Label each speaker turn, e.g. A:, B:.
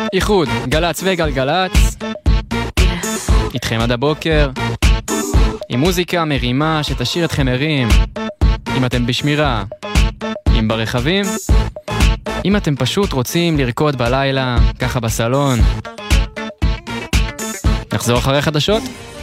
A: איחוד, גלץ וגלגלץ, איתכם עד הבוקר, עם מוזיקה מרימה שתשאיר אתכם ערים, אם אתם בשמירה, אם ברכבים, אם אתם פשוט רוצים לרקוד בלילה, ככה בסלון. נחזור אחרי חדשות.